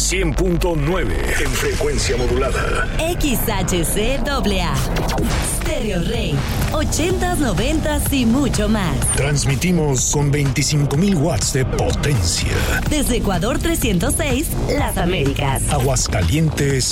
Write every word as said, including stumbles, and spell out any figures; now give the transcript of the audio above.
cien punto nueve en frecuencia modulada. X H C A A. Stereo Rey. ochentas, noventas y mucho más. Transmitimos con veinticinco mil watts de potencia. Desde Ecuador trescientos seis, Las Américas. Aguascalientes,